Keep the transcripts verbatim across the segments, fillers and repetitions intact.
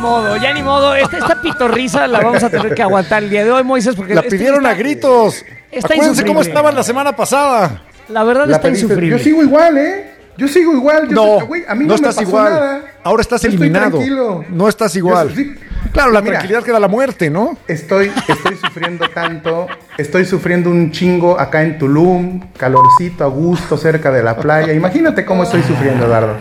modo, ya ni modo. Esta, esta pitorrisa la vamos a tener que aguantar el día de hoy, Moisés, porque la pidieron a gritos. Está Acuérdense cómo estaban la semana pasada. La verdad La está pediste. insufrible. Yo sigo igual, ¿eh? Yo sigo igual. Yo No, sé, güey, a mí no, no, estás me pasó igual. nada. Ahora estás Yo estoy eliminado. tranquilo. No estás igual. Yo sí- Claro, la Mira, tranquilidad que da la muerte, ¿no? Estoy, estoy sufriendo tanto, estoy sufriendo un chingo acá en Tulum, calorcito, a gusto, cerca de la playa. Imagínate cómo estoy sufriendo, Eduardo.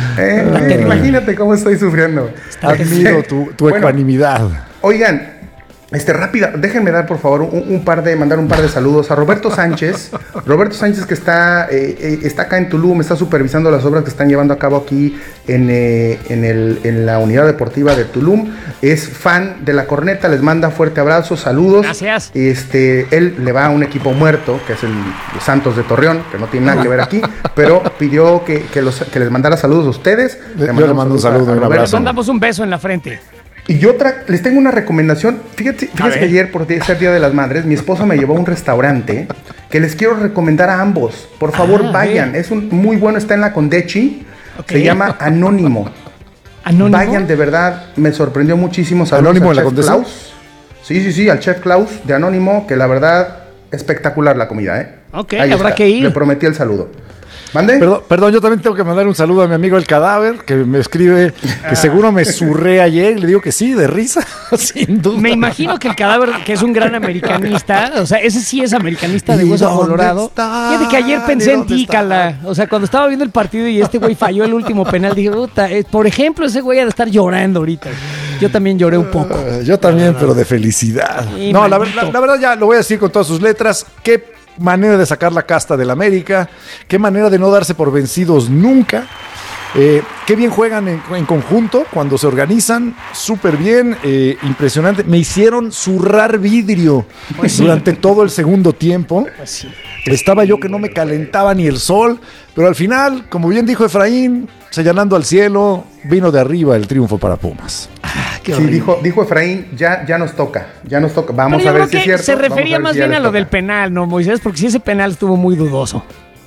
Eh, eh, imagínate cómo estoy sufriendo. Admiro tu, tu Bueno, ecuanimidad. Oigan, este rápida, déjenme dar por favor un, un par de, mandar un par de saludos a Roberto Sánchez. Roberto Sánchez que está, eh, eh, está acá en Tulum, está supervisando las obras que están llevando a cabo aquí en, eh, en, el, en la unidad deportiva de Tulum. Es fan de la corneta, les manda fuerte abrazo, saludos. Gracias. Este, él le va a un equipo muerto, que es el los Santos de Torreón, que no tiene nada que ver aquí, pero pidió que, que, los, que les mandara saludos a ustedes. Yo le mando un saludo, un Les abrazo. mandamos un beso en la frente. Y yo otra, les tengo una recomendación. Fíjate, fíjate que ayer, por ser Día de las Madres, mi esposa me llevó a un restaurante que les quiero recomendar a ambos. Por favor, Ah, vayan. bien. Es un muy bueno, está en la Condechi. Ok. Se llama Anónimo. ¿Anónimo? Vayan, de verdad, me sorprendió muchísimo. Saludos ¿Anónimo al en la chef Condesa? Klaus. Sí, sí, sí, al chef Klaus de Anónimo, que la verdad, espectacular la comida, ¿eh? Ok, Ahí habrá está. que ir. Le prometí el saludo. ¿Mande? Perdón, perdón, yo también tengo que mandar un saludo a mi amigo El Cadáver, que me escribe que seguro me zurré ayer. Y le digo que sí, de risa, sin duda. Me imagino que el Cadáver, que es un gran americanista, o sea, ese sí es americanista de ¿Y hueso dónde colorado. está? Fíjate que ayer pensé ¿Y en dónde ti, está? Cala. O sea, cuando estaba viendo el partido y este güey falló el último penal, dije, puta, eh, por ejemplo, ese güey ha de estar llorando ahorita. Yo también lloré un poco. Eh, yo también, pero de felicidad. Sí, no, la, maldito. ver- la- la verdad ya lo voy a decir con todas sus letras. Qué manera de sacar la casta del América. Qué manera de no darse por vencidos nunca. Eh, qué bien juegan en, en conjunto cuando se organizan. Súper bien, eh, impresionante. Me hicieron zurrar vidrio durante todo el segundo tiempo. Pues sí. Estaba yo que no me calentaba ni el sol, pero al final, como bien dijo Efraín, señalando al cielo, vino de arriba el triunfo para Pumas. Ah, qué Sí, horrible. dijo, dijo Efraín, ya, ya nos toca, ya nos toca. Vamos Pero yo a ver creo si es que cierto. se vamos a refería ver más si ya bien a les lo toca. del penal, ¿no, Moisés? Porque sí, ese penal estuvo muy dudoso.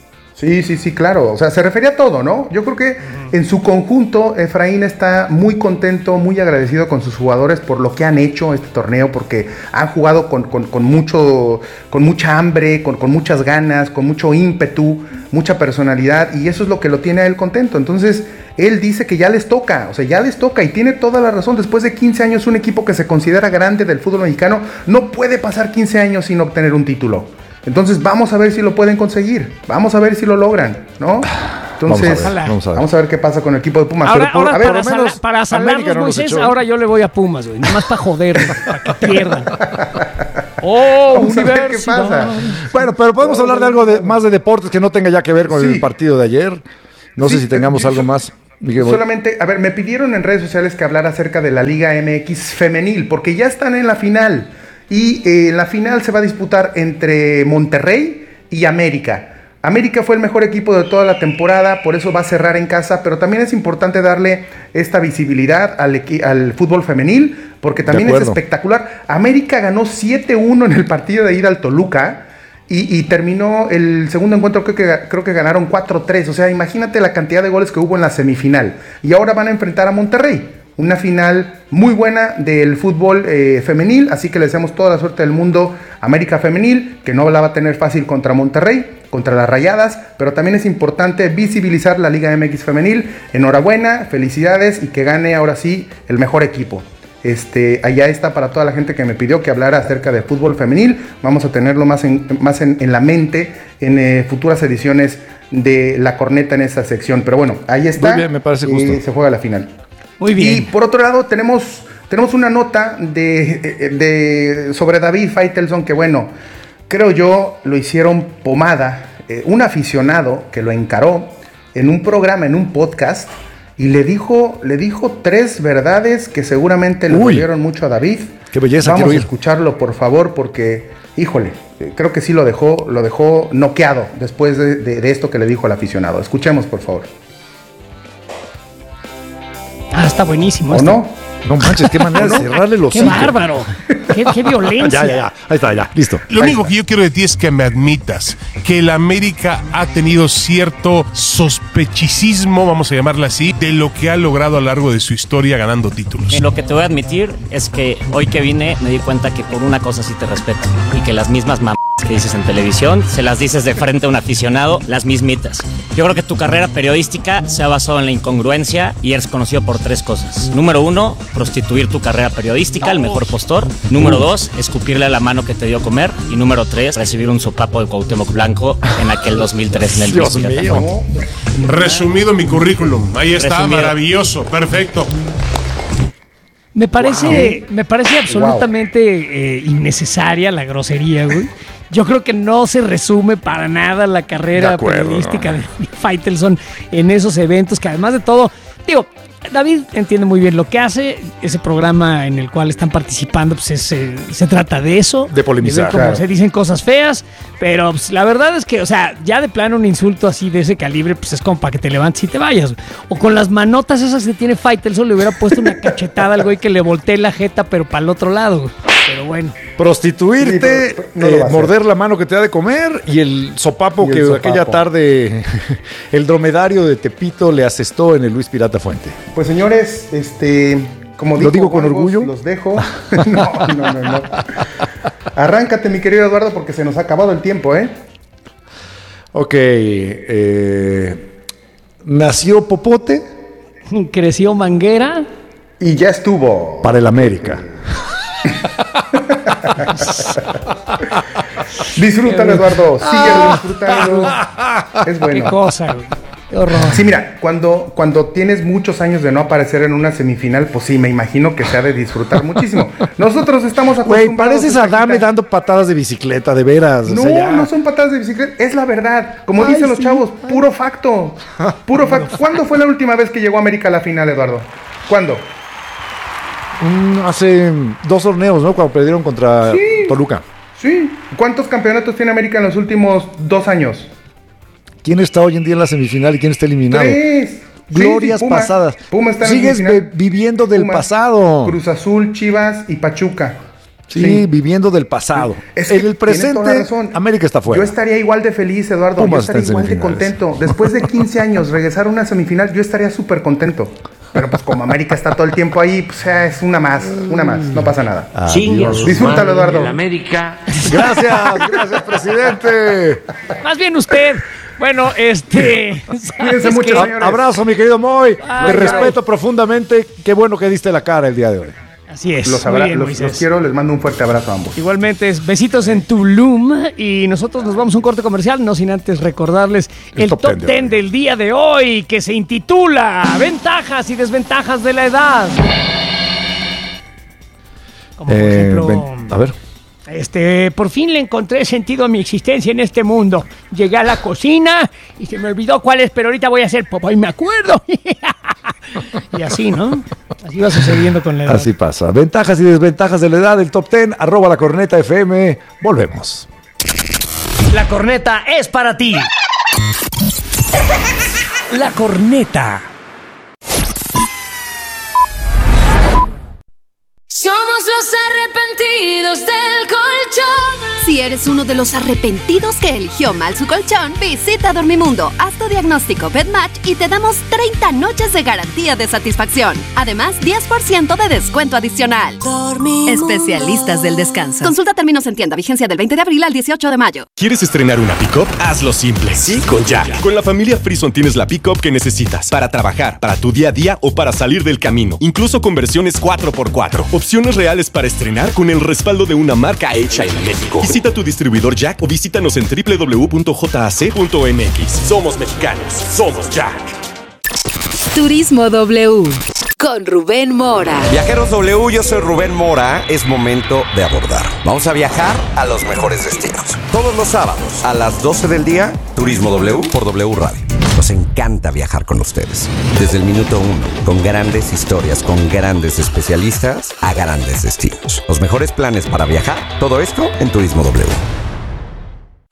Sí, sí, sí, claro. O sea, se refería a todo, ¿no? Yo creo que en su conjunto, Efraín está muy contento, muy agradecido con sus jugadores por lo que han hecho este torneo, porque han jugado con, con, con mucho, con mucha hambre, con, con muchas ganas, con mucho ímpetu, mucha personalidad, y eso es lo que lo tiene a él contento. Entonces, él dice que ya les toca, o sea, ya les toca, y tiene toda la razón. Después de quince años, un equipo que se considera grande del fútbol mexicano no puede pasar quince años sin obtener un título. Entonces vamos a ver si lo pueden conseguir, vamos a ver si lo logran, ¿no? Entonces, Vamos a ver, vamos a ver. vamos a ver qué pasa con el equipo de Pumas. Ahora, Pero por- ahora a ver, para, por lo menos, sala- para América salvarlos, no nos Moisés, echó. ahora yo le voy a Pumas, güey. Nada más para joder, para que pierdan. ¡Oh, Vamos a ver qué universidad! pasa. Bueno, pero podemos hablar de algo de, más de deportes que no tenga ya que ver con Sí. el partido de ayer. No Sí, sé si tengamos yo- algo más. Miguel. Solamente, a ver, me pidieron en redes sociales que hablara acerca de la Liga M X femenil, porque ya están en la final. Y eh, en la final se va a disputar entre Monterrey y América. América fue el mejor equipo de toda la temporada, por eso va a cerrar en casa, pero también es importante darle esta visibilidad al, equi- al fútbol femenil, porque también es acuerdo. espectacular. América ganó siete uno en el partido de ida al Toluca. Y, y terminó el segundo encuentro, creo que, creo que ganaron cuatro tres. O sea, imagínate la cantidad de goles que hubo en la semifinal. Y ahora van a enfrentar a Monterrey. Una final muy buena del fútbol eh, femenil. Así que le deseamos toda la suerte del mundo a América Femenil, que no la va a tener fácil contra Monterrey, contra las Rayadas. Pero también es importante visibilizar la Liga M X Femenil. Enhorabuena, felicidades y que gane ahora sí el mejor equipo. Este, allá está para toda la gente que me pidió que hablara acerca de fútbol femenil. Vamos a tenerlo más en, más en, en la mente en eh, futuras ediciones de La Corneta en esta sección. Pero bueno, ahí está. Muy bien, me parece justo. Eh, se juega la final. Muy bien. Y por otro lado tenemos, tenemos una nota de, de, sobre David Faitelson que bueno, creo yo lo hicieron pomada. Eh, un aficionado que lo encaró en un programa, en un podcast, y le dijo, le dijo tres verdades que seguramente le Uy. dolieron mucho a David. Qué belleza, Vamos quiero a ir. escucharlo, por favor, porque, híjole, eh, creo que sí lo dejó, lo dejó noqueado después de, de, de esto que le dijo al aficionado. Escuchemos, por favor. Ah, está buenísimo. ¿O esto. no? No manches, qué manera de cerrarle los ¡Qué bárbaro! ¡Qué, qué violencia! Ya, ya, ya. Ahí está, ya. Listo. Lo único que yo quiero de ti es que me admitas que el América ha tenido cierto sospechicismo, vamos a llamarla así, de lo que ha logrado a lo largo de su historia ganando títulos. Lo que te voy a admitir es que hoy que vine me di cuenta que por una cosa sí te respeto y que las mismas mamás que dices en televisión se las dices de frente a un aficionado, las mismitas. Yo creo que tu carrera periodística se ha basado en la incongruencia y eres conocido por tres cosas. Número uno, prostituir tu carrera periodística, el mejor postor. Número dos, escupirle a la mano que te dio comer. Y número tres, recibir un sopapo de Cuauhtémoc Blanco en aquel dos mil tres en el Dios Luis Pirata. mío. Resumido mi currículum. Ahí está, Resumido. maravilloso, perfecto. Me parece, me parece absolutamente eh, innecesaria la grosería, güey. Yo creo que no se resume para nada la De carrera acuerdo, periodística no. de Faitelson en esos eventos, que además de todo, digo, David entiende muy bien lo que hace. Ese programa en el cual están participando, pues es, eh, se trata de eso. De polemizar. ver cómo Claro. se dicen cosas feas, pero pues, la verdad es que, o sea, ya de plano un insulto así de ese calibre, pues es como para que te levantes y te vayas. O con las manotas esas que tiene Faitelson, le hubiera puesto una cachetada al güey que le voltee la jeta, pero para el otro lado, güey. Pero bueno. Prostituirte, Sí, pero no lo eh, va a hacer. morder la mano que te da de comer y el sopapo Y el que sopapo. aquella tarde el dromedario de Tepito le asestó en el Luis Pirata Fuente. Pues señores, este, como ¿Lo dijo digo con Burgos, orgullo? los dejo. No, no, no, no. Arráncate, mi querido Eduardo, porque se nos ha acabado el tiempo, ¿eh? Ok. eh, nació Popote Creció Manguera. Y ya estuvo. para el América. Disfrútalo, Eduardo. Síguelo disfrutando. Es Qué bueno. cosa, güey. Qué horror. Sí, mira, cuando, cuando tienes muchos años de no aparecer en una semifinal, pues sí, me imagino que se ha de disfrutar muchísimo. Nosotros estamos acostumbrados. Güey, pareces a a esta Adame quita- dando patadas de bicicleta, de veras. o No, sea, ya. no son patadas de bicicleta, es la verdad. Como Ay, dicen los sí. chavos, puro facto. Puro facto. ¿Cuándo fue la última vez que llegó América a la final, Eduardo? ¿Cuándo? Mm, hace dos torneos, ¿no? Cuando perdieron contra Sí. Toluca. Sí. ¿Cuántos campeonatos tiene América en los últimos dos años? ¿Quién está hoy en día en la semifinal y quién está eliminado? Tres. Glorias Sí, sí, Puma. pasadas. Puma está en Sigues semifinal. be- viviendo del Puma, pasado. Cruz Azul, Chivas y Pachuca. Sí, Sí. viviendo del pasado. Es que en el tienes toda la presente, razón. América está fuera. Yo estaría igual de feliz, Eduardo. Pumas yo estaría está en igual de semifinales. contento. Después de quince años, regresar a una semifinal, yo estaría súper contento. Pero pues como América está todo el tiempo ahí, pues ya es una más, una más. No pasa nada. Adiós. Disfrútalo, Eduardo. El América. Gracias, gracias, presidente. Más bien usted. Bueno, este. Cuídense ¿sabes mucho, qué? señores. Abrazo, mi querido Moy. Ay, Te caray. respeto profundamente. Qué bueno que diste la cara el día de hoy. Así es. Los, Muy abra- bien, los- Moisés. los quiero, les mando un fuerte abrazo a ambos. Igualmente, es besitos en Tulum y nosotros nos vamos a un corte comercial, no sin antes recordarles el, El top top ten de ten hoy. del día de hoy, que se intitula Ventajas y desventajas de la edad. Como por Eh, ejemplo, ven, a ver. este, por fin le encontré sentido a mi existencia en este mundo. Llegué a la cocina y se me olvidó cuál es, pero ahorita voy a hacer papá y me acuerdo. Y así, ¿no? Así va sucediendo con la edad. Así pasa. Ventajas y desventajas de la edad del top ten. Arroba la corneta F M. Volvemos. La corneta es para ti. La corneta. Somos los arrepentidos del colchón. Si eres uno de los arrepentidos que eligió mal su colchón, visita Dormimundo, haz tu diagnóstico BedMatch y te damos treinta noches de garantía de satisfacción. Además, diez por ciento de descuento adicional. Especialistas del descanso. Consulta términos en tienda, vigencia del veinte de abril al dieciocho de mayo. ¿Quieres estrenar una pick-up? Hazlo simple. Sí, con Jack. Con la familia Frison tienes la pick-up que necesitas para trabajar, para tu día a día o para salir del camino. Incluso con versiones cuatro por cuatro. Opciones reales para estrenar con el respaldo de una marca hecha en México. Visita tu distribuidor Jack o visítanos en doble u doble u doble u punto j a c punto m x. Somos mexicanos. Somos Jack. Turismo W con Rubén Mora. Viajeros W, yo soy Rubén Mora. Es momento de abordar. Vamos a viajar a los mejores destinos. Todos los sábados a las doce del día, Turismo W por W Radio. Nos encanta viajar con ustedes. Desde el minuto uno, con grandes historias, con grandes especialistas a grandes destinos. Los mejores planes para viajar, todo esto en Turismo W.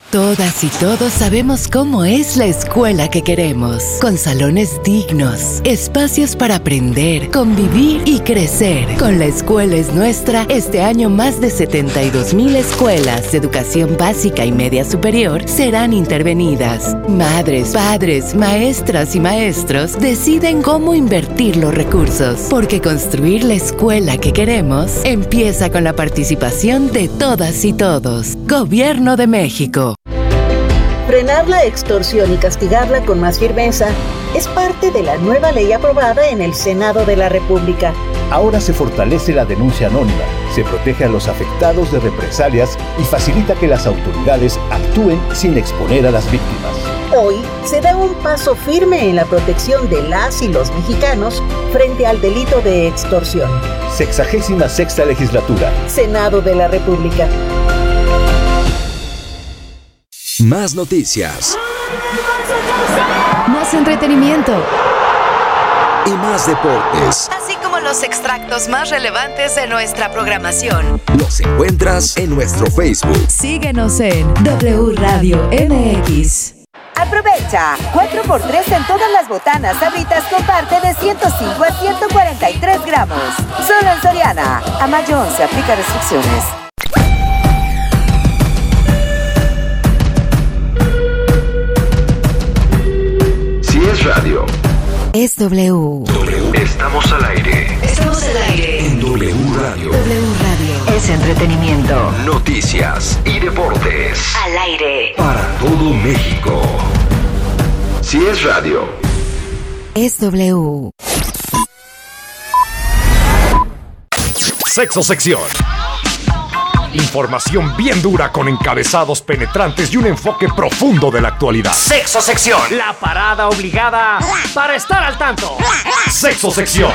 Todas y todos sabemos cómo es la escuela que queremos, con salones dignos, espacios para aprender, convivir y crecer. Con La Escuela es Nuestra, este año más de setenta y dos mil escuelas de educación básica y media superior serán intervenidas. Madres, padres, maestras y maestros deciden cómo invertir los recursos, porque construir la escuela que queremos empieza con la participación de todas y todos. Gobierno de México. Frenar la extorsión y castigarla con más firmeza es parte de la nueva ley aprobada en el Senado de la República. Ahora se fortalece la denuncia anónima, se protege a los afectados de represalias y facilita que las autoridades actúen sin exponer a las víctimas. Hoy se da un paso firme en la protección de las y los mexicanos frente al delito de extorsión. Sexagésima sexta legislatura. Senado de la República. Más noticias. Más entretenimiento. Y más deportes. Así como los extractos más relevantes de nuestra programación. Los encuentras en nuestro Facebook. Síguenos en W Radio M X. Aprovecha cuatro por tres en todas las botanas Sabritas con parte de ciento cinco a ciento cuarenta y tres gramos. Solo en Soriana. A Mayón se aplica restricciones. Si es radio, es W. W. Estamos al aire. Estamos al aire. En W Radio. W Radio. Es entretenimiento. Noticias y deportes. Al aire. Para todo México. Si es radio, es W. Sexo Sección. Información bien dura con encabezados penetrantes y un enfoque profundo de la actualidad. Sexo Sección. La parada obligada para estar al tanto. Sexo Sección.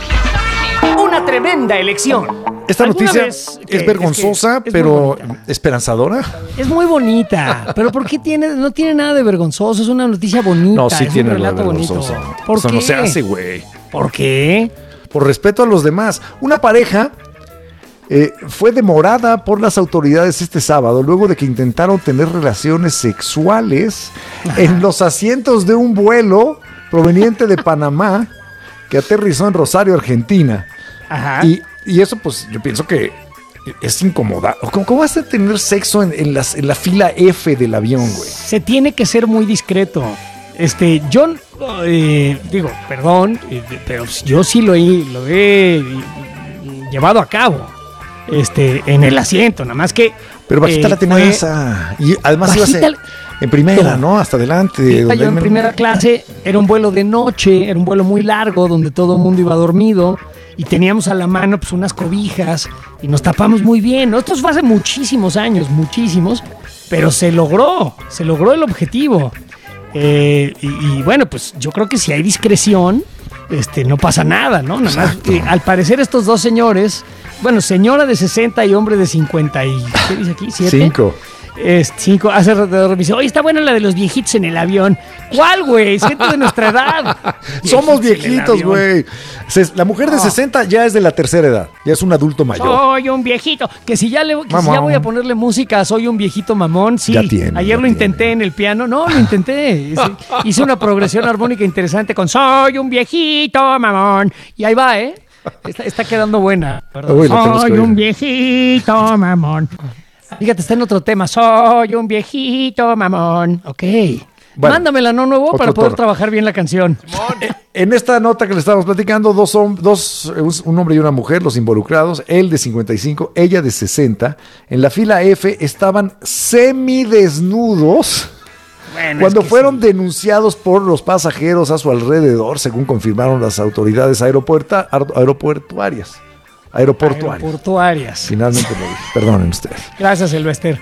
Una tremenda elección. Esta noticia vez, es que, vergonzosa, es que es pero esperanzadora. Es muy bonita, pero ¿por qué tiene? No tiene nada de vergonzoso, es una noticia bonita. No, sí es tiene un relato lo de bonito. vergonzoso. ¿Por Eso qué? no se hace, güey. ¿Por qué? Por respeto a los demás. Una pareja eh, fue demorada por las autoridades este sábado luego de que intentaron tener relaciones sexuales Ajá. en los asientos de un vuelo proveniente de Panamá que aterrizó en Rosario, Argentina. Ajá. Y, y eso, pues, yo pienso que es incomodado. ¿Cómo, cómo vas a tener sexo en, en, las, en la fila F del avión, güey? Se tiene que ser muy discreto. Este, yo, eh, digo, perdón, eh, pero yo sí lo he, lo he llevado a cabo. Este, en el asiento, nada más que. Pero bajita eh, la tenaza. Y además ibas en, en primera, ¿no? Hasta adelante. Yo en primera clase, era un vuelo de noche, era un vuelo muy largo donde todo el mundo iba dormido. Y teníamos a la mano pues unas cobijas y nos tapamos muy bien. Esto fue hace muchísimos años, muchísimos, pero se logró, se logró el objetivo. Eh, y, y bueno, pues yo creo que si hay discreción, este, no pasa nada, ¿no? Nada más, eh, al parecer estos dos señores, bueno, señora de sesenta y hombre de cincuenta y, ¿qué dice aquí? ¿siete? Cinco. Es cinco, hace rato me dice, oye, está buena la de los viejitos en el avión. ¿Cuál, güey? Es gente de nuestra edad. Somos viejitos, güey. La mujer de sesenta ya es de la tercera edad, ya es un adulto mayor. Soy un viejito. Que si ya le que si ya voy a ponerle música, soy un viejito mamón, sí. Ya tiene, Ayer ya lo intenté tiene. en el piano, no, lo intenté. Hice una progresión armónica interesante con soy un viejito mamón. Y ahí va, ¿eh? Está, está quedando buena. Uy, soy un viejito mamón. Fíjate, está en otro tema. Soy un viejito mamón. Ok. Bueno, mándamela, ¿no, nuevo? Para poder toro. trabajar bien la canción. En esta nota que le estamos platicando, dos, dos, un hombre y una mujer, los involucrados, él de cincuenta y cinco, ella de sesenta, en la fila F estaban semidesnudos bueno, cuando es que fueron sí. denunciados por los pasajeros a su alrededor, según confirmaron las autoridades aeropuerta, aeroportuarias. Aeroportuarias. Aeroportuarias. Finalmente lo dije. Perdonen ustedes. Gracias, Silvester.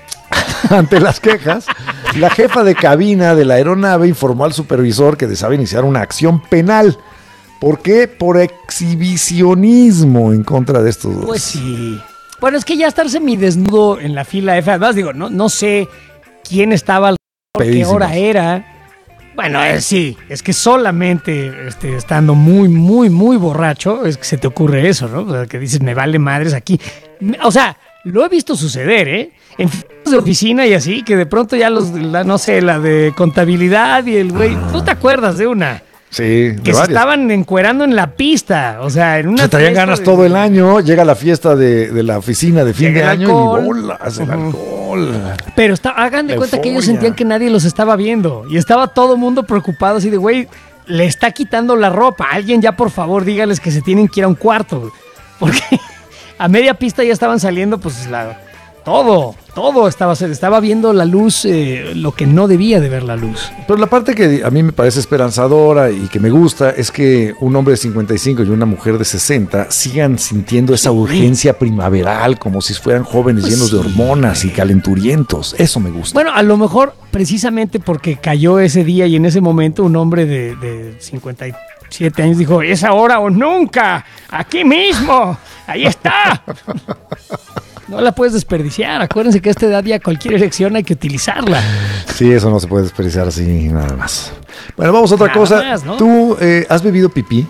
Ante las quejas, la jefa de cabina de la aeronave informó al supervisor que deseaba iniciar una acción penal. ¿Por qué? Por exhibicionismo en contra de estos dos. Pues sí. Bueno, es que ya estar semidesnudo en la fila F, además digo, no, no sé quién estaba al qué hora era. Bueno, eh, sí, es que solamente este, estando muy, muy, muy borracho es que se te ocurre eso, ¿no? O sea, que dices, me vale madres aquí. O sea, lo he visto suceder, ¿eh? En fiestas de oficina y así, que de pronto ya los, la, no sé, la de contabilidad y el güey, ¿tú te acuerdas de una? Sí, de Que se varias. estaban encuerando en la pista, o sea, en una Se traían fiesta ganas de- todo el año, llega la fiesta de, de la oficina de fin Llega de el año alcohol. y bolas, el alcohol. Pero está, hagan de La cuenta que ellos euforia. sentían que nadie los estaba viendo y estaba todo el mundo preocupado así de, güey, le está quitando la ropa. Alguien ya, por favor, dígales que se tienen que ir a un cuarto, güey. Porque a media pista ya estaban saliendo, pues, la, todo, todo estaba, se estaba viendo la luz, eh, lo que no debía de ver la luz. Pero la parte que a mí me parece esperanzadora y que me gusta es que un hombre de cincuenta y cinco y una mujer de sesenta sigan sintiendo esa urgencia primaveral como si fueran jóvenes Pues llenos de sí. hormonas y calenturientos. Eso me gusta. Bueno, a lo mejor precisamente porque cayó ese día y en ese momento un hombre de, de cincuenta y siete años dijo, es ahora o nunca, aquí mismo, ahí está. No la puedes desperdiciar, acuérdense que a esta edad ya cualquier elección hay que utilizarla. Sí, eso no se puede desperdiciar así nada más. Bueno, vamos a otra Nada cosa. más, ¿no? ¿Tú eh, has bebido pipí?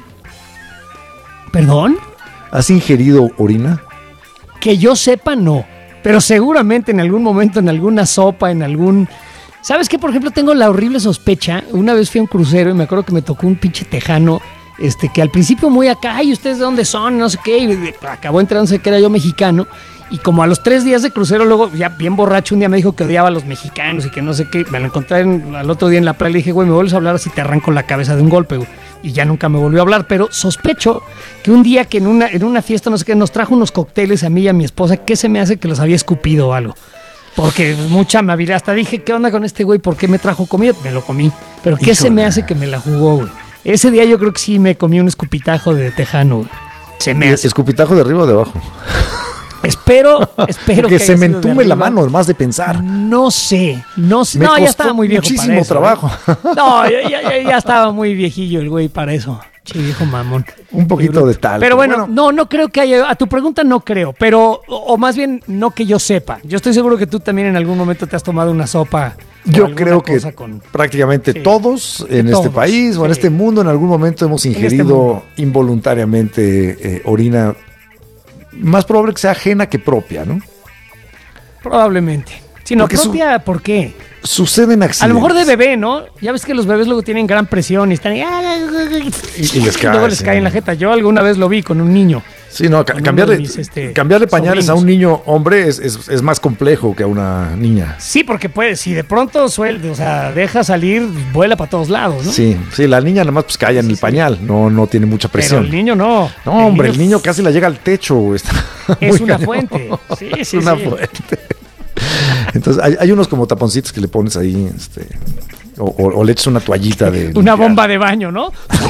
¿Perdón? ¿Has ingerido orina? Que yo sepa, no. Pero seguramente en algún momento, en alguna sopa, en algún... ¿Sabes qué? Por ejemplo, tengo la horrible sospecha. Una vez fui a un crucero y me acuerdo que me tocó un pinche tejano, este, que al principio muy acá, ay, ¿ustedes de dónde son? No sé qué. Y de- acabó enterándose que era yo mexicano. Y como a los tres días de crucero, luego ya bien borracho, un día me dijo que odiaba a los mexicanos y que no sé qué. Me lo encontré en- al otro día en la playa y le dije, güey, me vuelves a hablar así te arranco la cabeza de un golpe, güey. Y ya nunca me volvió a hablar, pero sospecho que un día que en una, en una fiesta, no sé qué, nos trajo unos cócteles a mí y a mi esposa, que se me hace que los había escupido o algo. Porque mucha amabilidad. Hasta dije, ¿qué onda con este güey? ¿Por qué me trajo comida? Me lo comí. Pero ¿qué se me hace que me la jugó, güey? Ese día yo creo que sí me comí un escupitajo de tejano, güey. Se me hace. ¿Escupitajo de arriba o de abajo? Espero, espero Porque que se haya me sido de entume la arriba. mano, más de pensar. No sé, no sé. Me No, ya costó estaba muy viejo muchísimo para eso, trabajo. ¿eh? No, ya, ya- ya- ya estaba muy viejillo el güey para eso. Che, viejo mamón. Un poquito de tal. Pero bueno, no, no creo que haya. A tu pregunta no creo, pero, o, o más bien no que yo sepa. Yo estoy seguro que tú también en algún momento te has tomado una sopa. o Yo alguna creo que cosa con- prácticamente Sí. todos en Todos, este país o en sí. este mundo en algún momento hemos En este ingerido mundo. involuntariamente eh, orina. Más probable que sea ajena que propia, ¿no? Probablemente. Si no, Porque su- propia, ¿por qué? Suceden accidentes. A lo mejor de bebé, ¿no? Ya ves que los bebés luego tienen gran presión y están ahí. Y, y les cae. luego les sí. cae en la jeta. Yo alguna vez lo vi con un niño. Sí, no, ca- con uno cambiarle, de mis, este, cambiarle pañales a sobrinos. un niño hombre es, es- es más complejo que a una niña. Sí, porque puede, si de pronto suelta, o sea, deja salir, vuela para todos lados, ¿no? Sí, sí, la niña nada más pues cae en el pañal, no, no tiene mucha Pero presión. el niño no. No, hombre, el niño casi la llega al techo. güey, está Es muy una cañón. fuente. Sí, Es sí, una sí. fuente. Entonces, hay, hay unos como taponcitos que le pones ahí, este, o, o- o le echas una toallita de. Una limpiar. bomba de baño, ¿no?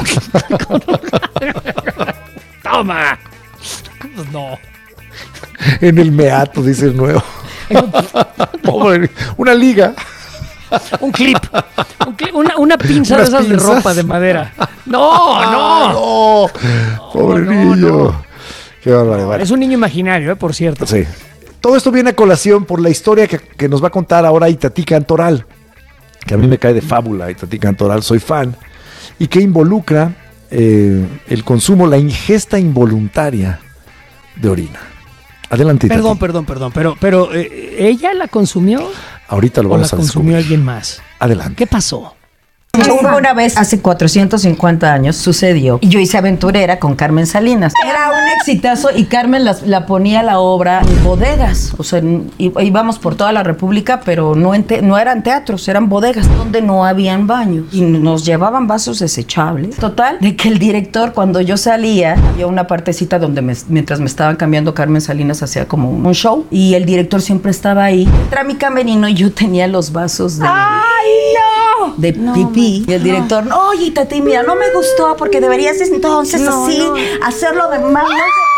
¡Toma! Pues no. En el meato, dice el nuevo. Pobre, una liga. Un clip. Un cli- una, una pinza Unas de esas pinzas. de ropa de madera. ¡No, no! no! Pobre niño. Qué barbaridad. Es un niño imaginario, ¿eh? Por cierto. Sí. Todo esto viene a colación por la historia que, que nos va a contar ahora Itatí Cantoral, que a mí me cae de fábula. Itatí Cantoral, soy fan, y que involucra eh, el consumo, la ingesta involuntaria de orina. Adelante, Itatí. Perdón, perdón, perdón. Pero, pero eh, ¿ella la consumió Ahorita lo o la vamos a consumió descubrir. alguien más? Adelante. ¿Qué pasó? Una vez, hace cuatrocientos cincuenta años, sucedió. Y yo hice aventurera con Carmen Salinas. Era un exitazo y Carmen las- la ponía la obra en bodegas. O sea, en- í- íbamos por toda la República, pero no, en te- no eran teatros, eran bodegas donde no habían baños. Y nos llevaban vasos desechables. Total, de que el director, cuando yo salía, había una partecita donde me- mientras me estaban cambiando, Carmen Salinas hacía como un show. Y el director siempre estaba ahí. Entra mi camerino y yo tenía los vasos de... ¡Ay, no! De pipí. Y el director, no, oye, Tati, mira, no me gustó porque deberías entonces No, así, no. hacerlo de más.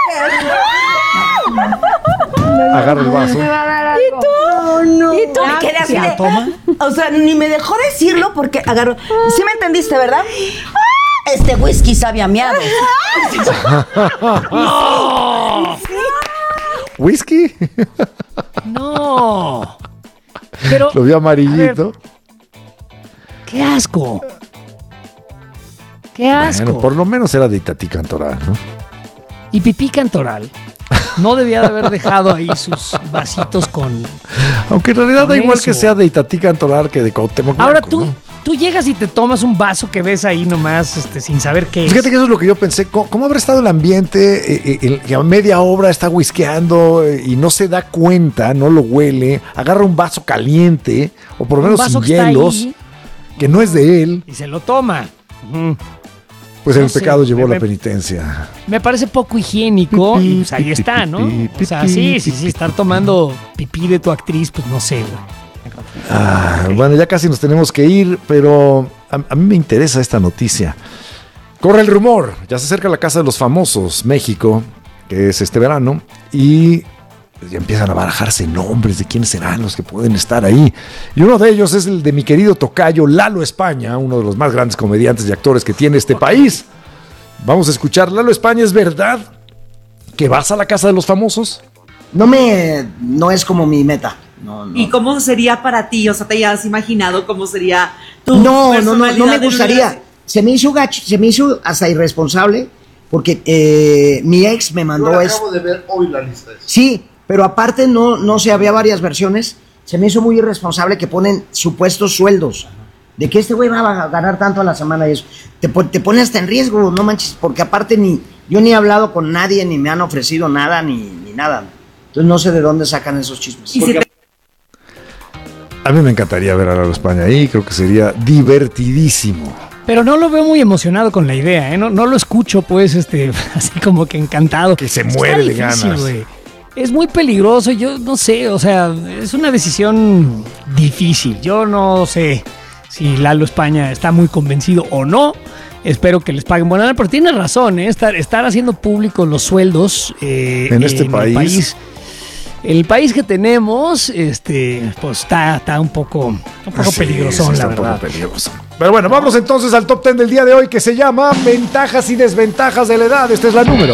Agarra el vaso. ¿Y tú? No, no. ¿Y tú? Me quedé así ¿Se la de- toma? O sea, ni me dejó decirlo porque agarró. ¿Sí me entendiste, verdad? Este whisky sabe a miado. ¿Whisky? No. Pero, Lo vio amarillito. qué asco. Qué asco. Bueno, por lo menos era de Itatí Cantoral, ¿no? Y pipí cantoral. No debía de haber dejado ahí sus vasitos con... Aunque en realidad con da igual eso. que sea de Itatí Cantoral que de Cuauhtémoc Ahora Blanco, tú, ¿no? tú llegas y te tomas un vaso que ves ahí nomás, este, sin saber qué es. Fíjate que eso es lo que yo pensé. ¿Cómo, cómo habrá estado el ambiente? Eh, eh, el, que a media obra está whiskeando eh, y no se da cuenta, no lo huele. Agarra un vaso caliente, o por lo Un menos vaso sin que está hielos, ahí. que no es de él. Y se lo toma. Ujú. Pues No el sé, pecado llevó me- la penitencia. Me parece poco higiénico y pues ahí está, ¿no? O sea, sí, sí, sí, estar tomando pipí de tu actriz, pues no sé, güey. Ah, bueno, ya casi nos tenemos que ir, pero a, a mí me interesa esta noticia. Corre el rumor, ya se acerca la Casa de los Famosos, México, que es este verano, y ya empiezan a barajarse nombres de quiénes serán los que pueden estar ahí. Y uno de ellos es el de mi querido tocayo Lalo España, uno de los más grandes comediantes y actores que tiene este país. Vamos a escuchar. Lalo España, ¿es verdad que vas a la Casa de los Famosos? No me, no es como mi meta. No, no. ¿Y cómo sería para ti? O sea, ¿te has imaginado cómo sería tu No, no, no, no personalidad me en un gustaría. lugar? Se me hizo gacho, se me hizo hasta irresponsable porque eh, mi ex me mandó Yo es. acabo de ver hoy la lista. esa. Sí, pero aparte no, no sé, había varias versiones. Se me hizo muy irresponsable que ponen supuestos sueldos. De que este güey va a ganar tanto a la semana y eso. Te, pon- te pone hasta en riesgo, no manches, porque aparte ni yo ni he hablado con nadie, ni me han ofrecido nada, ni, ni nada. Entonces no sé de dónde sacan esos chismes. Porque- A mí me encantaría ver a Lalo España ahí, creo que sería divertidísimo. Pero no lo veo muy emocionado con la idea, ¿eh? No, no lo escucho, pues, este, así como que encantado. Que se muere de ganas. Es muy peligroso, yo no sé, o sea, es una decisión difícil. Yo no sé si Lalo España está muy convencido o no. Espero que les paguen buena lana, pero tiene razón, ¿eh? Estar, estar haciendo públicos los sueldos eh, En este el país. país. El país que tenemos, este, pues está, está un poco, un poco Sí, peligrosón, sí, está la un poco verdad. peligroso. Pero bueno, vamos entonces al top ten del día de hoy, que se llama Ventajas y Desventajas de la Edad. Esta es la número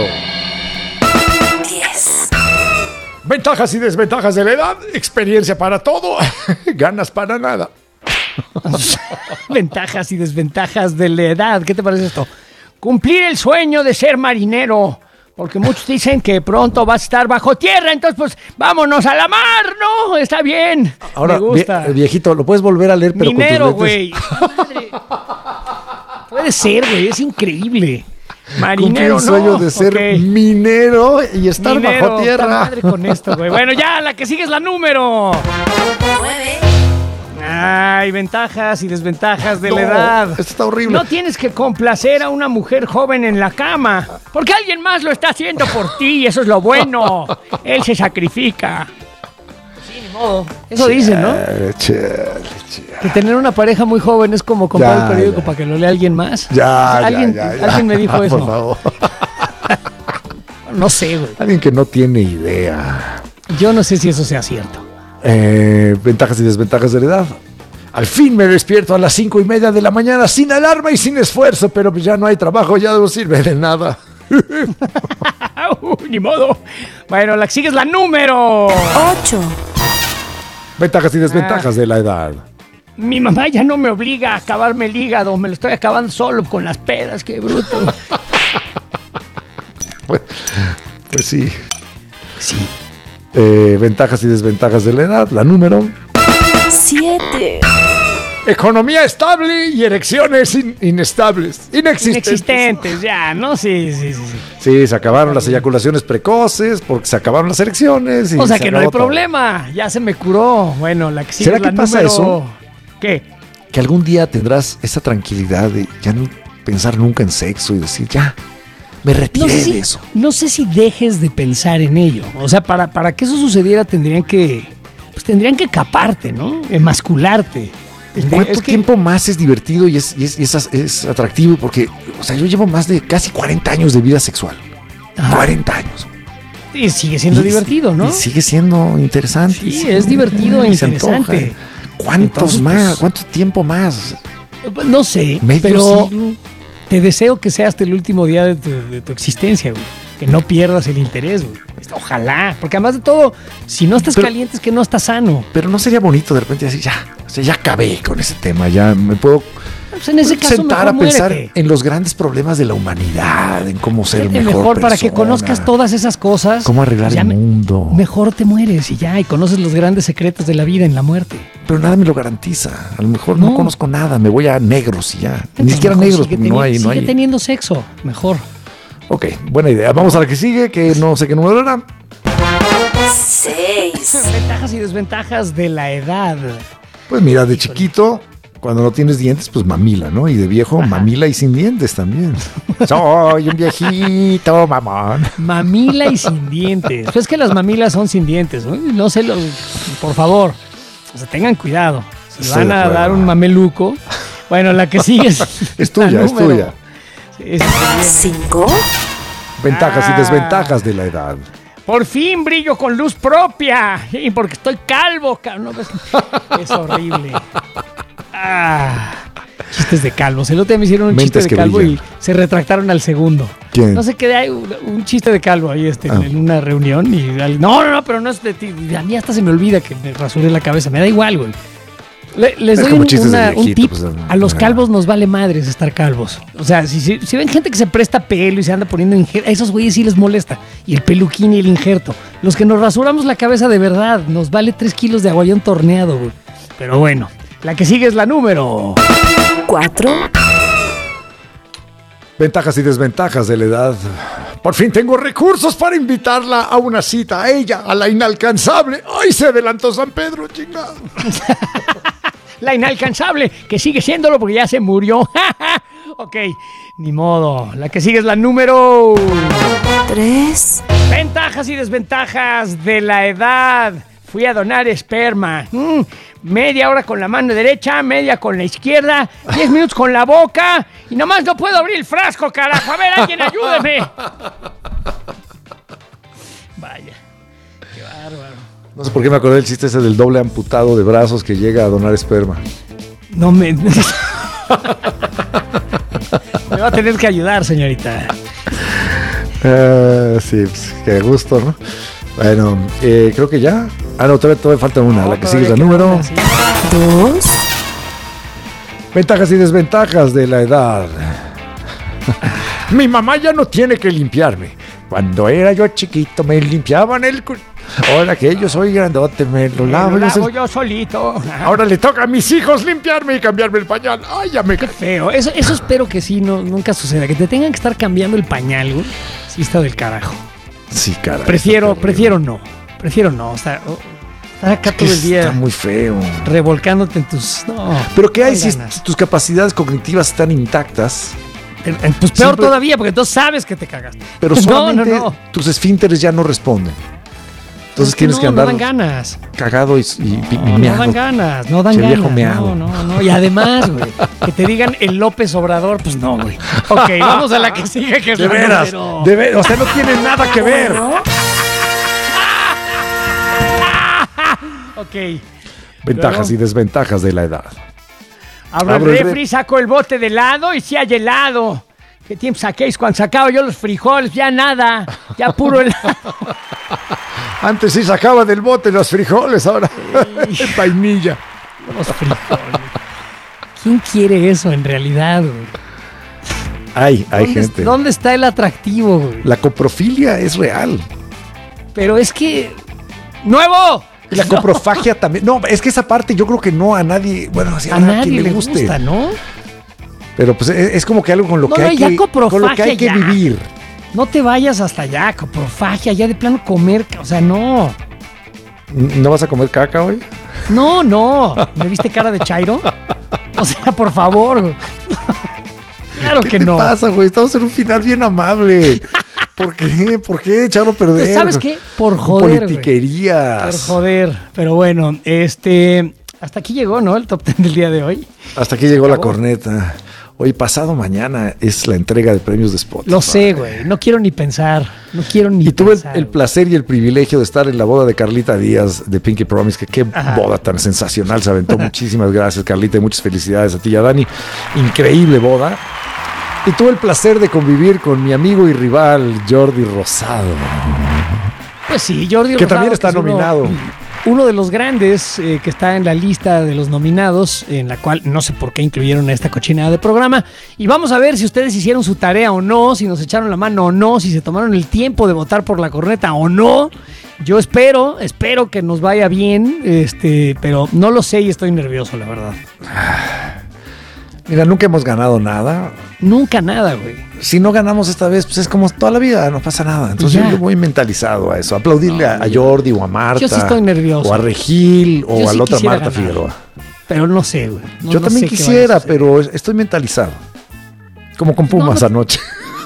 diez. Ventajas y desventajas de la edad. Experiencia para todo, ganas para nada. Ventajas y desventajas de la edad. ¿Qué te parece esto? Cumplir el sueño de ser marinero. Porque muchos dicen que pronto vas a estar bajo tierra, entonces pues vámonos a la mar, ¿no? Está bien. Ahora, Me gusta. vie- viejito, lo puedes volver a leer, pero Minero, con tus lentes. güey. Puede ser, güey, es increíble. Cumplir Marinero, el sueño no. de ser Ok. minero y estar Minero, bajo tierra. puta madre con esto, güey. Bueno, ya, la que sigue es la número. Ay, ventajas y desventajas de No, la edad. esto está horrible. No tienes que complacer a una mujer joven en la cama, porque alguien más lo está haciendo por ti y eso es lo bueno. Él se sacrifica. Sí, ni modo. Eso dicen, ¿no? Chale, chale, chale. Que tener una pareja muy joven es como comprar Ya, el periódico ya. para que lo lea alguien más. Ya, ya, alguien, ya, ya. alguien me dijo Por eso. favor. No sé, güey. Alguien que no tiene idea. Yo no sé si eso sea cierto. Eh, ventajas y desventajas de la edad. Al fin me despierto a las cinco y media de la mañana sin alarma y sin esfuerzo, pero pues ya no hay trabajo, ya no sirve de nada. Uh, ni modo. Bueno, la que sigue es la número ocho. Ventajas y desventajas de la edad. Mi mamá ya no me obliga a acabarme el hígado, me lo estoy acabando solo con las pedas, qué bruto. Pues, pues sí. Sí. Eh, ventajas y desventajas de la edad. La número. siete. Economía estable y erecciones in- inestables. Inexistentes. Inexistentes, ya, ¿no? Sí, sí, sí. sí. Sí, se acabaron las eyaculaciones precoces porque se acabaron las erecciones. Y O sea se que no hay acabó todo. problema, ya se me curó. Bueno, la que sigue ¿Será es la que pasa número... eso? ¿Qué? Que algún día tendrás esa tranquilidad de ya no pensar nunca en sexo y decir, ya, me retiré No sé, de si, eso. no sé si dejes de pensar en ello. O sea, para, para que eso sucediera tendrían que... Pues tendrían que caparte, ¿no? Emascularte. ¿Cuánto Es que- tiempo más es divertido y es, y es, y es, es atractivo? Porque, o sea, yo llevo más de casi cuarenta años de vida sexual. Ajá. cuarenta años. Y sigue siendo Y- divertido, ¿no? Y sigue siendo interesante. Sí, es divertido e Y se antoja. interesante. ¿Cuántos Entonces, más? pues, ¿Cuánto tiempo más? No sé, ¿Medio pero siglo? te deseo que sea hasta el último día de tu, de tu existencia, güey. Que no pierdas el interés, güey. Ojalá, porque además de todo, si no estás Pero- caliente es que no estás sano. Pero no sería bonito de repente decir, ya, o sea, ya acabé con ese tema, ya me puedo Pues en ese caso, sentar mejor a pensar muérete. en los grandes problemas de la humanidad, en cómo ser Fíjate, mejor, mejor para persona, que conozcas todas esas cosas. cómo arreglar ya el me- mundo. Mejor te mueres y ya, y conoces los grandes secretos de la vida en la muerte. Pero nada me lo garantiza. A lo mejor no, No. conozco nada, me voy a negros y ya. Ni Entonces, siquiera mejor negros, sigue porque no teni- hay, no sigue hay. teniendo sexo, mejor. Ok, buena idea. Vamos a la que sigue, que no sé qué número era. Seis. Ventajas y desventajas de la edad. Pues mira, de chiquito, cuando no tienes dientes, pues mamila, ¿no? Y de viejo, mamila y sin dientes también. Soy un viejito, mamón. Mamila y sin dientes. Pues es que las mamilas son sin dientes. No, no se lo. Por favor. O sea, tengan cuidado. Si Estoy van de a acuerdo. dar un mameluco. Bueno, la que sigue es. Es tuya, la es número- tuya. Sí, sí, sí. Cinco. Ventajas Ah. y desventajas de la edad. Por fin brillo con luz propia. Y porque estoy calvo, cabrón. No, ves- es horrible. Ah, chistes de calvos. El otro día me hicieron un Mentes chiste que de calvo brillan. y se retractaron al segundo. ¿Quién? No sé qué, hay un, un chiste de calvo ahí este, Ah. en una reunión. Y al- no, no, no, pero no es de ti. A mí hasta se me olvida que me rasuré la cabeza. Me da igual, güey. Le- les Es doy como un, chistes de una- un viejito, tip. pues, A los ah. calvos nos vale madres estar calvos. O sea, si, si, si ven gente que se presta pelo y se anda poniendo injerto, a esos güeyes sí les molesta. Y el peluquín y el injerto. Los que nos rasuramos la cabeza de verdad, nos vale tres kilos de aguayón torneado, güey. Pero bueno, la que sigue es la número. Cuatro. Ventajas y desventajas de la edad. Por fin tengo recursos para invitarla a una cita, a ella, a la inalcanzable. ¡Ay, se adelantó San Pedro, chingado! La inalcanzable, que sigue siéndolo porque ya se murió. Ok, ni modo. La que sigue es la número. Tres. Ventajas y desventajas de la edad. Fui a donar esperma. Mm, media hora con la mano derecha, media con la izquierda, diez minutos con la boca y nomás no puedo abrir el frasco, carajo. A ver, alguien ayúdeme. Vaya, qué bárbaro. No sé por qué me acordé del chiste ese del doble amputado de brazos que llega a donar esperma. No me... me va a tener que ayudar, señorita. Ah, sí, pues, qué gusto, ¿no? Bueno, eh, creo que ya. Ah, no, todavía, todavía falta una. No, la que todavía sigue es la queda número. una, sí. Dos. Ventajas y desventajas de la edad. Mi mamá ya no tiene que limpiarme. Cuando era yo chiquito me limpiaban el cu- Ahora que yo soy grandote me lo Me lavo. lo yo sé- lavo yo solito. Ahora le toca a mis hijos limpiarme y cambiarme el pañal. Ay, ya me... Qué feo. Eso, eso espero que sí, no, nunca suceda. Que te tengan que estar cambiando el pañal, güey. Sí está del carajo. Sí, caray. Prefiero, está terrible. prefiero no. Prefiero no. O sea, o- estar acá Que todo el día está muy feo. revolcándote en tus... No, Pero ¿qué no hay si ganas. tus capacidades cognitivas están intactas? Eh, eh, Pues peor Siempre- todavía, porque entonces sabes que te cagaste. Pero no, solamente no, no. tus esfínteres ya no responden. Entonces Es tienes no, que andar No dan ganas. cagado y, y, y No, no meado. dan ganas, no dan Che, ganas. viejo meado. No, no, no. Y además, güey, que te digan el López Obrador, pues no, güey. Ok, vamos a la que sigue, que es De la veras, número- de veras, o sea, no tiene nada que ver. Ok. Ventajas y Luego, desventajas de la edad. abro, abro el el re- refri, saco el bote de helado y si hay helado. ¿Qué tiempo saquéis cuando sacaba yo los frijoles? Ya nada, ya puro helado. Antes sí sacaba del bote los frijoles, ahora vainilla. Los frijoles. ¿Quién quiere eso en realidad, güey? Hay, hay ¿Dónde, gente. ¿Dónde está el atractivo, güey? La coprofilia es real. Pero es que... ¡Nuevo! Y la coprofagia también. No, es que esa parte yo creo que no a nadie, bueno, así A habrá nadie quien le guste. gusta, ¿no? Pero pues es, es como que algo con lo No, que no, hay ya que, con lo que coprofagia, hay que ya. vivir. No te vayas hasta allá, coprofagia, ya de plano comer, o sea, no. ¿No vas a comer caca hoy? No, no. ¿Me viste cara de Chairo? O sea, por favor. güey. Claro ¿Qué que te no. pasa, güey? Estamos en un final bien amable. ¿Por qué? ¿Por qué echarlo a perder? ¿Sabes qué? Por joder, güey. Politiquerías. Por joder. Pero bueno, este... Hasta aquí llegó, ¿no? El top ten del día de hoy. Hasta aquí llegó la corneta. Hoy, pasado mañana, es la entrega de premios de Spotify. Lo sé, güey. No quiero ni pensar. No quiero ni Y tuve el, pensar. el placer y el privilegio de estar en la boda de Carlita Díaz de Pinky Promise, que qué Ajá. boda tan sensacional se aventó. Muchísimas gracias, Carlita, y muchas felicidades a ti y a Dani. Increíble boda. Y tuve el placer de convivir con mi amigo y rival Jordi Rosado, Pues sí, Jordi que Rosado, también está es uno- nominado. uno de los grandes eh, que está en la lista de los nominados, en la cual no sé por qué incluyeron a esta cochinada de programa. Y vamos a ver si ustedes hicieron su tarea o no, si nos echaron la mano o no, si se tomaron el tiempo de votar por la corneta o no. Yo espero, espero que nos vaya bien, este, pero no lo sé y estoy nervioso, la verdad. Mira, nunca hemos ganado nada. Nunca nada, güey. Si no ganamos esta vez, pues es como toda la vida, no pasa nada. Entonces Ya. yo voy mentalizado a eso. Aplaudirle No, a, a Jordi o a Marta. Yo sí estoy nervioso. O a Regil o Yo a sí la otra quisiera Marta ganar. Figueroa. Pero no sé, güey. No- yo no también sé qué quisiera, vaya a suceder. pero estoy mentalizado. Como con Pumas No, anoche.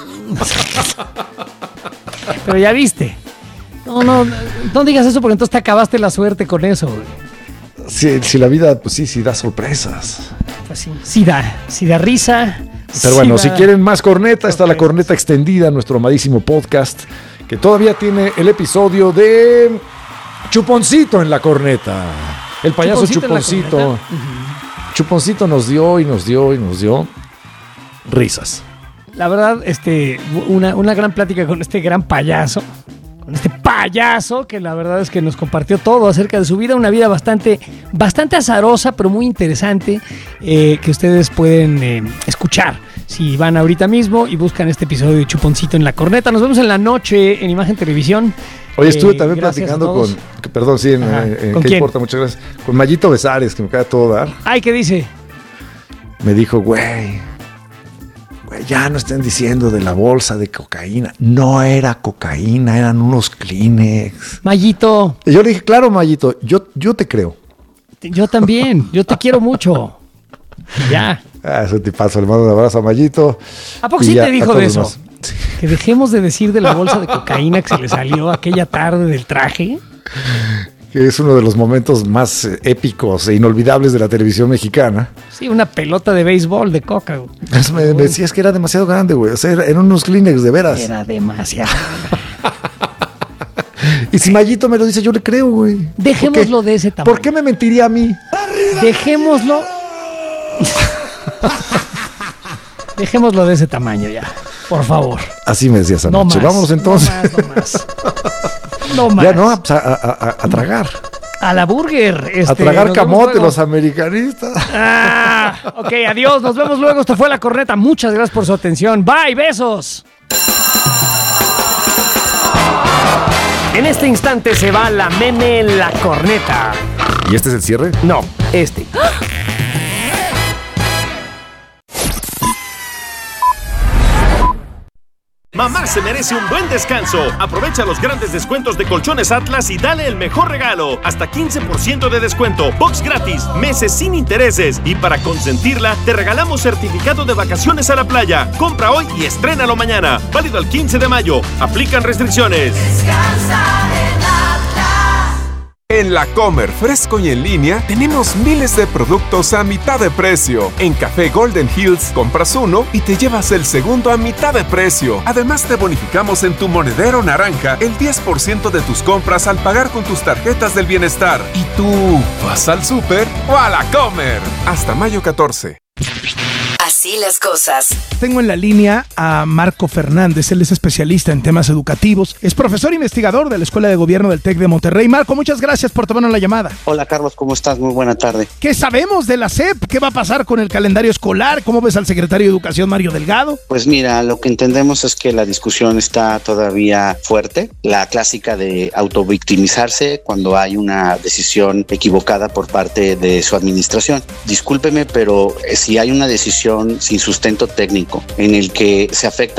Pero ya viste. No, no, no digas eso porque entonces te acabaste la suerte con eso, güey. Si, si la vida, pues sí, sí da sorpresas. Pues sí, sí da, sí da risa. Pero bueno, sí si da- quieren más corneta, está la corneta extendida, nuestro amadísimo podcast, que todavía tiene el episodio de Chuponcito en la corneta. El payaso Chuponcito en la Chuponcito. corneta. Chuponcito nos dio y nos dio y nos dio risas. La verdad, este, una, una gran plática con este gran payaso, con este payaso que la verdad es que nos compartió todo acerca de su vida, una vida bastante, bastante azarosa, pero muy interesante, eh, que ustedes pueden eh, escuchar si van ahorita mismo y buscan este episodio de Chuponcito en la corneta. Nos vemos en la noche en Imagen Televisión. Hoy estuve Eh, también gracias platicando a todos. con, que- perdón, sí, en, Ajá. en- en ¿Con ¿qué quién? importa? Muchas gracias. Con Mayito Besares, que me queda todo dar. Ay, ¿qué dice? Me dijo, güey, güey, ya no estén diciendo de la bolsa de cocaína. No era cocaína, eran unos Kleenex. Mayito. Y yo le dije, claro, Mayito, yo, yo te creo. Yo también, yo te quiero mucho. Ya. Ah, es un tipazo, le mando un abrazo a Mayito. ¿A poco Y sí ya, te a dijo todos de los eso? demás. Que dejemos de decir de la bolsa de cocaína que se le salió aquella tarde del traje. Que es uno de los momentos más eh, épicos e inolvidables de la televisión mexicana. Sí, una pelota de béisbol de coca. güey. Eso me, me decías que era demasiado grande, güey. O sea, era- eran unos Kleenex, de veras. Era demasiado. Y si Mayito me lo dice, yo le creo, güey. Dejémoslo ¿Por qué? de ese tamaño. ¿Por qué me mentiría a mí? Dejémoslo. Dejémoslo de ese tamaño ya. Por favor. Así me decías No anoche. más. Vámonos entonces. No más, no más. No más. Ya no, pues, a, a- a- a tragar. A la burger. este, a tragar nos vemos camote luego. los americanistas. Ah, ok, adiós. Nos vemos luego. Esto fue La Corneta. Muchas gracias por su atención. Bye, besos. En este instante se va la meme La Corneta. ¿Y este es el cierre? No, este. Mamá se merece un buen descanso. Aprovecha los grandes descuentos de Colchones Atlas y dale el mejor regalo. Hasta quince por ciento de descuento, box gratis, meses sin intereses. Y para consentirla, te regalamos certificado de vacaciones a la playa. Compra hoy y estrénalo mañana. Válido al quince de mayo. Aplican restricciones. En La Comer, fresco y en línea, tenemos miles de productos a mitad de precio. En Café Golden Hills, compras uno y te llevas el segundo a mitad de precio. Además, te bonificamos en tu monedero naranja el diez por ciento de tus compras al pagar con tus tarjetas del bienestar. ¿Y tú vas al súper o a La Comer? Hasta mayo catorce. Así las cosas. Tengo en la línea a Marco Fernández, él es especialista en temas educativos, es profesor investigador de la Escuela de Gobierno del TEC de Monterrey. Marco, muchas gracias por tomarnos la llamada. Hola Carlos, ¿cómo estás? Muy buena tarde. ¿Qué sabemos de la S E P? ¿Qué va a pasar con el calendario escolar? ¿Cómo ves al secretario de Educación, Mario Delgado? Pues mira, lo que entendemos es que la discusión está todavía fuerte, la clásica de autovictimizarse cuando hay una decisión equivocada por parte de su administración. Discúlpeme, pero eh, si hay una decisión sin sustento técnico en el que se afecta